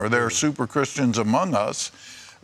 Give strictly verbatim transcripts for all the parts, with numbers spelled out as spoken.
or there are super Christians among us,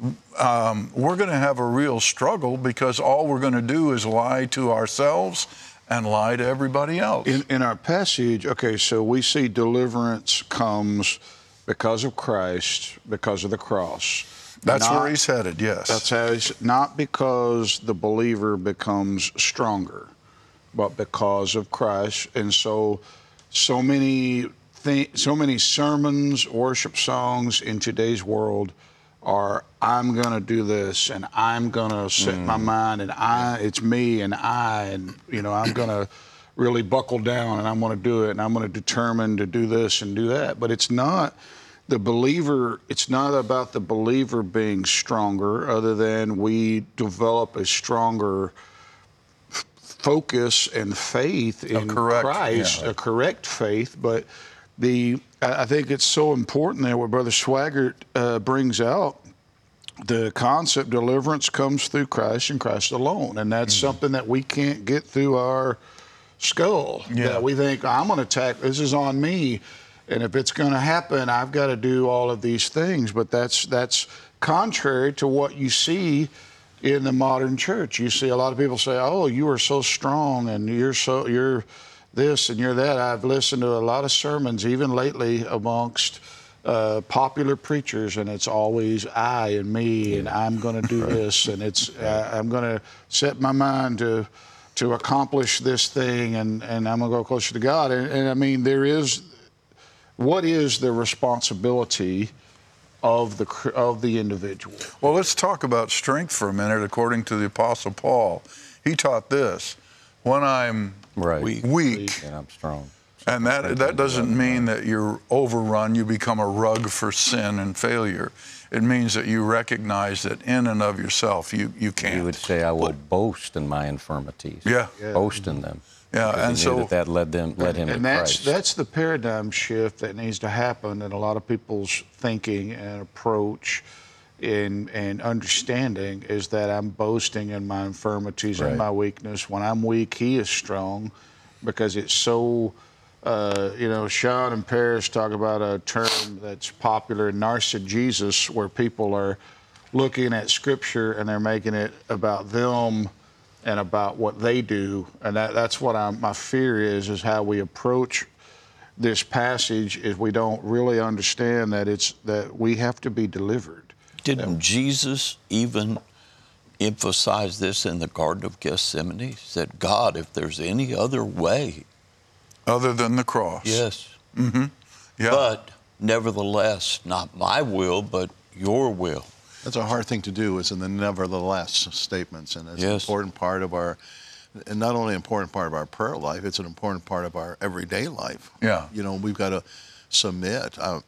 um, we're going to have a real struggle because all we're going to do is lie to ourselves and lie to everybody else. In, in our passage, okay, so we see deliverance comes because of Christ, because of the cross. That's not, where he's headed, yes. That's how he's, not because the believer becomes stronger, but because of Christ. And so, so many, th- so many sermons, worship songs in today's world are, I'm going to do this, and I'm going to set mm. my mind, and I, it's me, and I, and, you know, I'm going to really buckle down, and I'm going to do it, and I'm going to determine to do this and do that. But it's not the believer, it's not about the believer being stronger, other than we develop a stronger f- focus and faith in correct, Christ, yeah. a correct faith. But the I think it's so important there what Brother Swaggart uh, brings out. The concept deliverance comes through Christ and Christ alone. And that's mm-hmm. something that we can't get through our skull. Yeah. That we think, I'm going to attack, this is on me. And if it's going to happen, I've got to do all of these things. But that's that's contrary to what you see in the modern church. You see a lot of people say, oh, you are so strong and you're so you're this and you're that. I've listened to a lot of sermons, even lately, amongst uh, popular preachers, and it's always I and me, yeah. and I'm going to do this, and it's uh, I'm going to set my mind to to accomplish this thing, and, and I'm going to go closer to God. And, and I mean, there is, what is the responsibility of the of the individual? Well, let's talk about strength for a minute. According to the Apostle Paul, he taught this: when I'm right. weak, weak, and I'm strong. And that that doesn't mean that you're overrun, you become a rug for sin and failure. It means that you recognize that in and of yourself, you, you can't. You would say, I will but, boast in my infirmities. Yeah. yeah. Boast in them. Yeah, because and he so knew that, that led them, led him and to that's, Christ. that's the paradigm shift that needs to happen in a lot of people's thinking and approach in and understanding, is that I'm boasting in my infirmities right. and my weakness. When I'm weak, he is strong, because it's so... Uh, you know, Sean and Paris talk about a term that's popular, narcigesis, where people are looking at Scripture and they're making it about them and about what they do. And that, that's what I'm, my fear is, is how we approach this passage, is we don't really understand that it's that we have to be delivered. Didn't that, Jesus even emphasize this in the Garden of Gethsemane? He said, God, if there's any other way, other than the cross. Yes. Mm-hmm. Yeah. But nevertheless, not my will, but your will. That's a hard thing to do, is in the nevertheless statements. And it's yes. an important part of our, and not only an important part of our prayer life, it's an important part of our everyday life. Yeah. You know, we've got to submit. Uh,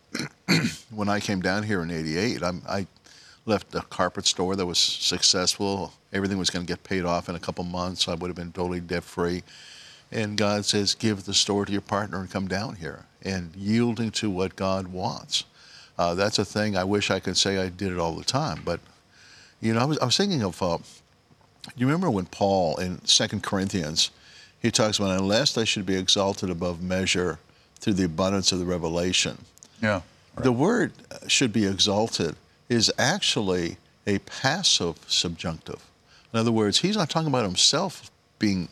when I came down here in eighty-eight, I'm, I left a carpet store that was successful. Everything was going to get paid off in a couple months. I would have been totally debt-free. And God says, give the store to your partner and come down here. And yielding to what God wants. Uh, that's a thing I wish I could say I did it all the time. But, you know, I was, I was thinking of, uh, you remember when Paul in Second Corinthians, he talks about, unless I should be exalted above measure through the abundance of the revelation. Yeah. Right. The word should be exalted is actually a passive subjunctive. In other words, he's not talking about himself being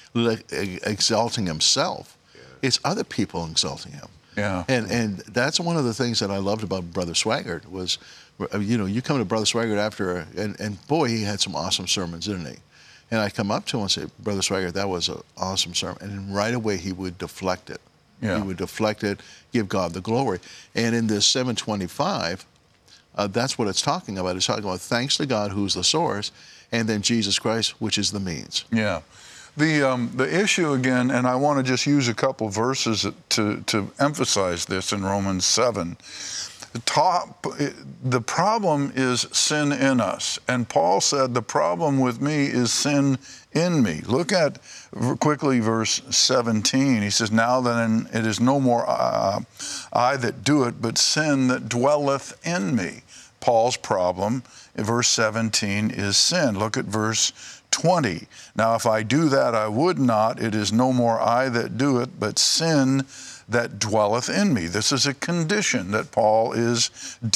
exalting himself. Yeah. It's other people exalting him. Yeah. And and that's one of the things that I loved about Brother Swaggart was, you know, you come to Brother Swaggart after, and, and boy, he had some awesome sermons, didn't he? And I come up to him and say, Brother Swaggart, that was an awesome sermon. And right away he would deflect it. Yeah. He would deflect it, give God the glory. And in this seven twenty-five, uh, that's what it's talking about. It's talking about thanks to God, who's the source, and then Jesus Christ, which is the means. Yeah. The um, the issue again, and I want to just use a couple verses to to emphasize this in Romans seven. The top, the problem is sin in us, and Paul said the problem with me is sin in me. Look at quickly verse seventeen. He says, "Now then it is no more uh, I that do it, but sin that dwelleth in me." Paul's problem in verse seventeen is sin. Look at verse twenty. "Now if I do that I would not, it is no more I that do it, but sin that dwelleth in me. This is a condition that Paul is